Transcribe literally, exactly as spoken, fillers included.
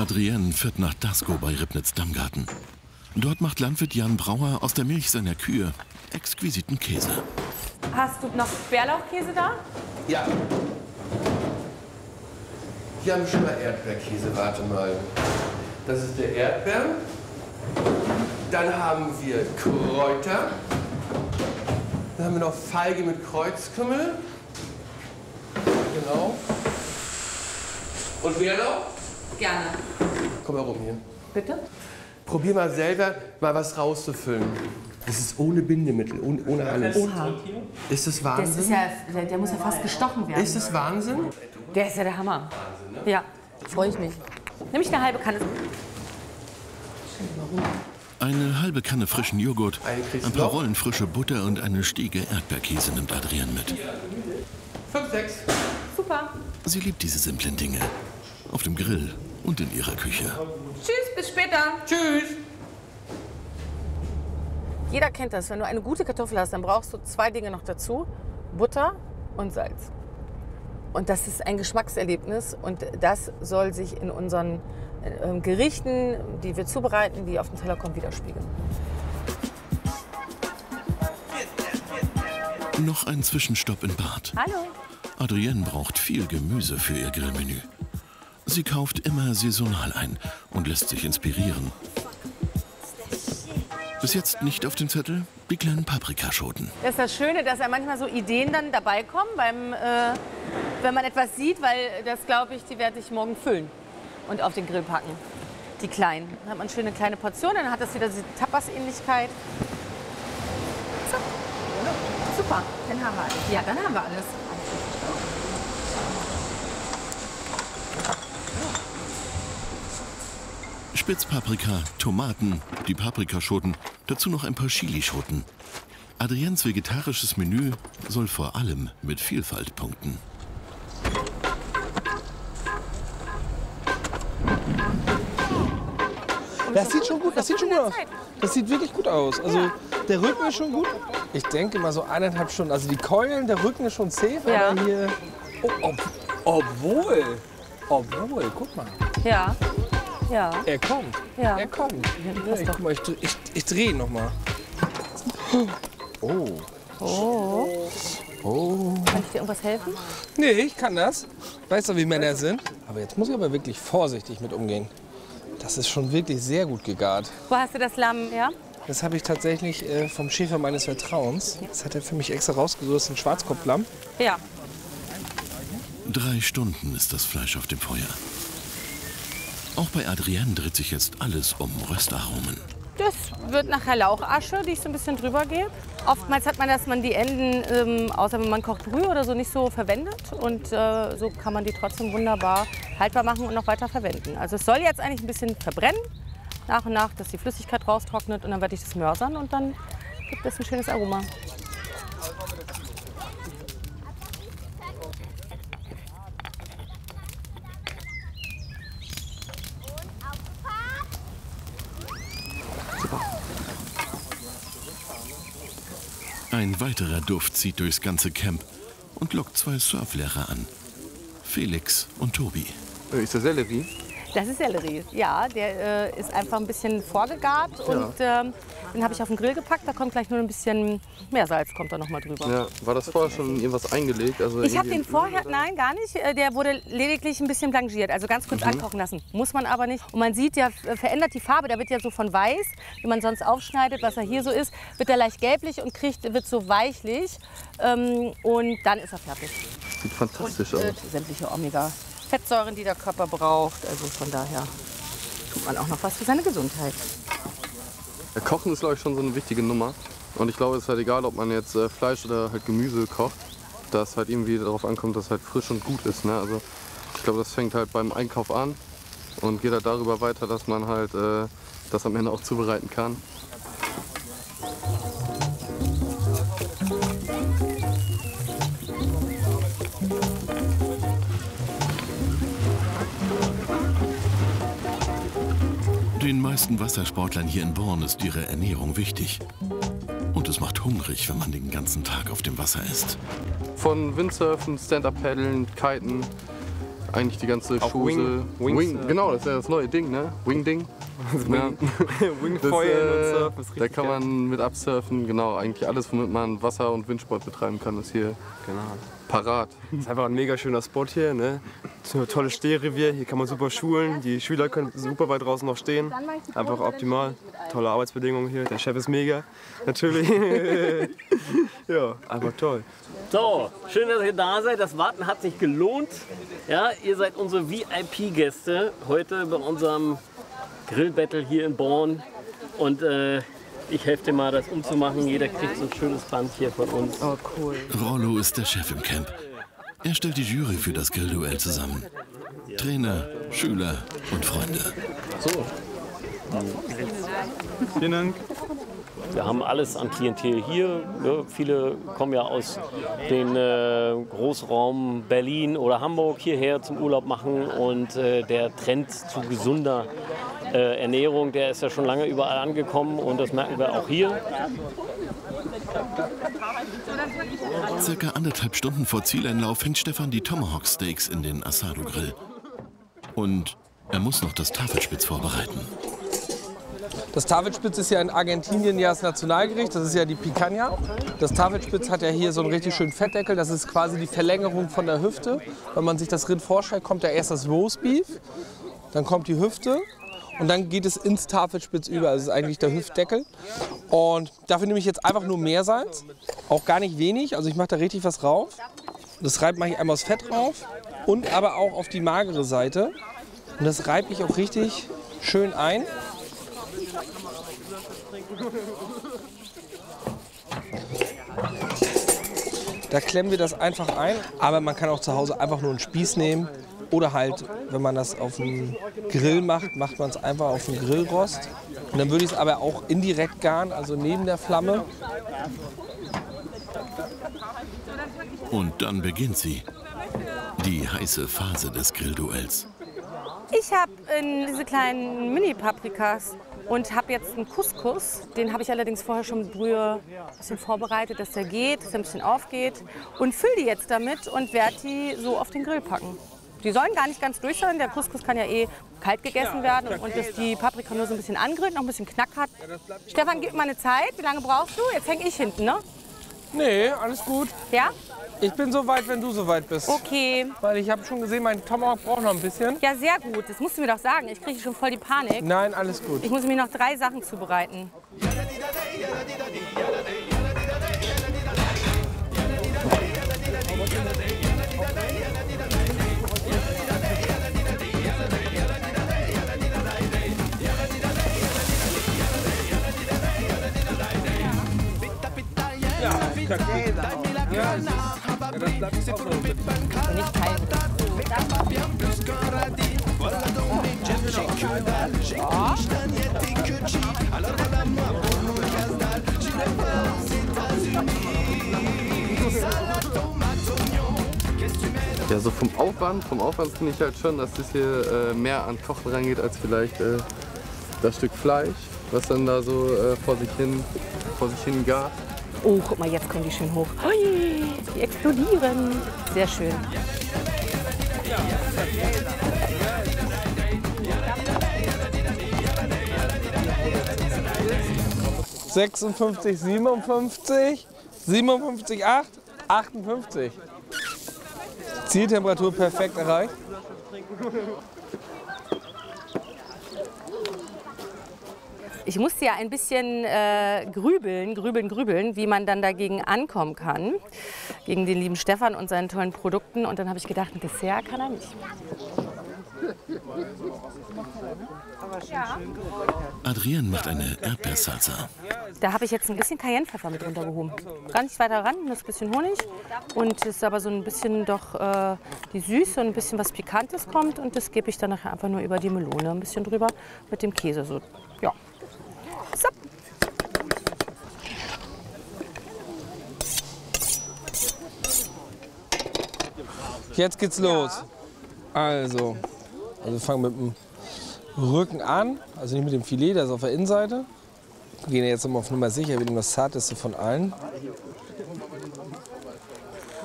Adrienne fährt nach Dasko bei Ribnitz-Damgarten. Dort macht Landwirt Jan Brauer aus der Milch seiner Kühe exquisiten Käse. Hast du noch Bärlauchkäse da? Ja. Hier haben wir schon mal Erdbeerkäse, warte mal. Das ist der Erdbeer. Dann haben wir Kräuter. Dann haben wir noch Feige mit Kreuzkümmel. Genau. Und Bärlauch? Gerne. Komm mal rum hier. Bitte? Probier mal selber, mal was rauszufüllen. Das ist ohne Bindemittel, ohne, ohne alles. Oha. Ist das Wahnsinn? Das ist ja, der, der muss ja fast gestochen werden. Ist das Wahnsinn? Der ist ja der Hammer. Ja, freue ich mich. Nimm ich eine halbe Kanne. Eine halbe Kanne frischen Joghurt, Eine kriegst ein du paar noch? Rollen frische Butter und eine Stiege Erdbeerkäse nimmt Adrienne mit. Fünf, sechs. Super. Sie liebt diese simplen Dinge. Auf dem Grill und in ihrer Küche. Tschüss, bis später. Tschüss. Jeder kennt das. Wenn du eine gute Kartoffel hast, dann brauchst du zwei Dinge noch dazu. Butter und Salz. Und das ist ein Geschmackserlebnis. Und das soll sich in unseren äh, Gerichten, die wir zubereiten, die auf den Teller kommen, widerspiegeln. Noch ein Zwischenstopp in Barth. Hallo. Adrienne braucht viel Gemüse für ihr Grillmenü. Sie kauft immer saisonal ein und lässt sich inspirieren. Bis jetzt nicht auf dem Zettel die kleinen Paprikaschoten. Das ist das Schöne, dass ja manchmal so Ideen dann dabei kommen, beim, äh, wenn man etwas sieht, weil das, glaube ich, die werde ich morgen füllen und auf den Grill packen. Die kleinen. Dann hat man schöne kleine Portionen, dann hat das wieder diese Tapas-Ähnlichkeit. So. Super, dann haben wir alles. Ja, dann haben wir alles. Spitzpaprika, Tomaten, die Paprikaschoten, dazu noch ein paar Chilischoten. Adriennes vegetarisches Menü soll vor allem mit Vielfalt punkten. Das sieht schon gut, das sieht schon gut aus. Das sieht wirklich gut aus. Also der Rücken ist schon gut. Ich denke mal so eineinhalb Stunden. Also die Keulen, der Rücken ist schon safe, Ja. aber hier. Oh, ob, obwohl, obwohl, guck mal, Ja. Ja. er kommt. Ja. Er kommt. das ich, doch. guck mal, ich, ich, ich drehe noch mal. Oh. Oh. Oh. Kann ich dir irgendwas helfen? Nee, ich kann das. Weißt du, wie Männer sind? Aber jetzt muss ich aber wirklich vorsichtig mit umgehen. Das ist schon wirklich sehr gut gegart. Wo hast du das Lamm? Ja? Das habe ich tatsächlich äh, vom Schäfer meines Vertrauens. Das hat er für mich extra rausgesucht. Das ist ein Schwarzkopflamm. Ja. Drei Stunden ist das Fleisch auf dem Feuer. Auch bei Adrienne dreht sich jetzt alles um Röstaromen. Das wird nachher Lauchasche, die ich so ein bisschen drüber gebe. Oftmals hat man, dass man die Enden, ähm, außer wenn man kocht Brühe oder so, nicht so verwendet. Und äh, so kann man die trotzdem wunderbar haltbar machen und noch weiter verwenden. Also es soll jetzt eigentlich ein bisschen verbrennen, nach und nach, dass die Flüssigkeit raustrocknet. Und dann werde ich das mörsern und dann gibt es ein schönes Aroma. Ein weiterer Duft zieht durchs ganze Camp und lockt zwei Surflehrer an. Felix und Tobi. Ist der Sellerie? Das ist Sellerie, ja. Der äh, ist einfach ein bisschen vorgegart und ähm, den habe ich auf den Grill gepackt. Da kommt gleich nur ein bisschen Meersalz kommt da noch mal drüber. Ja, war das vorher schon in irgendwas eingelegt? Also Ich habe irgendwie den vorher, nein, gar nicht. Äh, Der wurde lediglich ein bisschen blanchiert, also ganz kurz ankochen lassen. Muss man aber nicht. Und man sieht, der äh, verändert die Farbe. Der wird ja so von weiß, wie man sonst aufschneidet, was er hier so ist, wird er leicht gelblich und kriegt, wird so weichlich. Ähm, und dann ist er fertig. Sieht fantastisch und, äh, aus. sämtliche Omega-Fettsäuren, die der Körper braucht. Also von daher tut man auch noch was für seine Gesundheit. Ja, Kochen ist, glaube ich, schon so eine wichtige Nummer. Und ich glaube, es ist halt egal, ob man jetzt äh, Fleisch oder halt Gemüse kocht, dass halt irgendwie darauf ankommt, dass es halt frisch und gut ist. Ne? Also ich glaube, das fängt halt beim Einkauf an und geht halt darüber weiter, dass man halt äh, das am Ende auch zubereiten kann. Den meisten Wassersportlern hier in Born ist ihre Ernährung wichtig. Und es macht hungrig, wenn man den ganzen Tag auf dem Wasser ist. Von Windsurfen, Stand-Up-Paddeln, Kiten, eigentlich die ganze Auch Chose. Wing, Wings, Wing, äh, genau, das ist ja das neue Ding, ne? Wing-Ding. Wing, Wingfoil äh, und Surfen ist richtig Da kann geil. man mit absurfen, genau, eigentlich alles, womit man Wasser- und Windsport betreiben kann, ist hier Genau. parat. Das ist einfach ein mega schöner Spot hier, ne? So ein tolles Stehrevier, hier kann man super schulen, die Schüler können super weit draußen noch stehen. Einfach optimal, tolle Arbeitsbedingungen hier, der Chef ist mega, natürlich. Ja, einfach toll. So, schön, dass ihr da seid. Das Warten hat sich gelohnt. Ja, ihr seid unsere V I P-Gäste heute bei unserem Grillbattle hier in Born. Und äh, ich helfe dir mal, das umzumachen. Jeder kriegt so ein schönes Band hier von uns. Oh, cool. Rollo ist der Chef im Camp. Er stellt die Jury für das Grillduell zusammen. Trainer, Schüler und Freunde. So. Vielen Dank. Wir haben alles an Klientel hier. Ja, viele kommen ja aus dem äh, Großraum Berlin oder Hamburg hierher zum Urlaub machen. Und äh, der Trend zu gesunder äh, Ernährung, der ist ja schon lange überall angekommen. Und das merken wir auch hier. Circa anderthalb Stunden vor Zieleinlauf hängt Stefan die Tomahawk Steaks in den Asado Grill. Und er muss noch das Tafelspitz vorbereiten. Das Tafelspitz ist ja in Argentinien ja das Nationalgericht, das ist ja die Picanha. Das Tafelspitz hat ja hier so einen richtig schönen Fettdeckel, das ist quasi die Verlängerung von der Hüfte. Wenn man sich das Rind vorstellt, kommt ja erst das Roastbeef, dann kommt die Hüfte und dann geht es ins Tafelspitz über, also das ist eigentlich der Hüftdeckel. Und dafür nehme ich jetzt einfach nur Meersalz, auch gar nicht wenig, also ich mache da richtig was drauf. Das reibe mache ich einmal aufs Fett drauf und aber auch auf die magere Seite. Und das reibe ich auch richtig schön ein. Da klemmen wir das einfach ein, aber man kann auch zu Hause einfach nur einen Spieß nehmen oder halt, wenn man das auf dem Grill macht, macht man es einfach auf dem Grillrost. Und dann würde ich es aber auch indirekt garen, also neben der Flamme. Und dann beginnt sie. Die heiße Phase des Grillduells. Ich habe diese kleinen Mini-Paprikas und habe jetzt einen Couscous. Den habe ich allerdings vorher schon mit Brühe ein bisschen vorbereitet, dass der geht, dass er ein bisschen aufgeht. Und fülle die jetzt damit und werde die so auf den Grill packen. Die sollen gar nicht ganz durch sein. Der Couscous kann ja eh kalt gegessen werden und dass die Paprika nur so ein bisschen angrillt, noch ein bisschen Knack hat. Stefan, gib mir eine Zeit. Wie lange brauchst du? Jetzt hänge ich hinten, ne? Nee, alles gut. Ja? Ich bin so weit, wenn du so weit bist. Okay. Weil ich habe schon gesehen, mein Tomahawk braucht noch ein bisschen. Ja, sehr gut. Das musst du mir doch sagen. Ich kriege schon voll die Panik. Nein, alles gut. Ich muss mir noch drei Sachen zubereiten. Nicht teilen. Ja, so vom Aufwand, vom Aufwand finde ich halt schon, dass das hier äh, mehr an Kochen rangeht als vielleicht äh, das Stück Fleisch, was dann da so äh, vor sich hin, vor sich hin gart. Oh, guck mal, jetzt kommen die schön hoch. Ui, die explodieren. Sehr schön. sechsundfünfzig, siebenundfünfzig, siebenundfünfzig Komma acht, achtundfünfzig. Zieltemperatur perfekt erreicht. Ich musste ja ein bisschen äh, grübeln, grübeln, grübeln, wie man dann dagegen ankommen kann. Gegen den lieben Stefan und seinen tollen Produkten. Und dann habe ich gedacht, ein Dessert kann er nicht. Adrienne macht eine Erdbeersalsa. Da habe ich jetzt ein bisschen Cayennepfeffer mit runtergehoben. Gar nicht weiter ran, das bisschen Honig. Und es ist aber so ein bisschen doch äh, die Süße und ein bisschen was Pikantes kommt. Und das gebe ich dann nachher einfach nur über die Melone ein bisschen drüber mit dem Käse. So, ja. So. Jetzt geht's los. Also, also wir fangen mit dem Rücken an, also nicht mit dem Filet, das ist auf der Innenseite. Wir gehen jetzt immer auf Nummer sicher, wir nehmen das zarteste von allen.